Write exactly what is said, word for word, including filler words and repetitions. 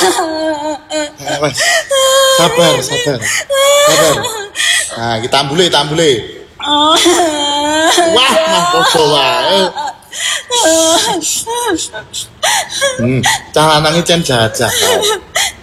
Eh, wes. Sabar, sabar. Sabar. Nah, kita ambule, kita ambule. Wah, mah podo wae. Hmm, cah lanang iki jan jajah.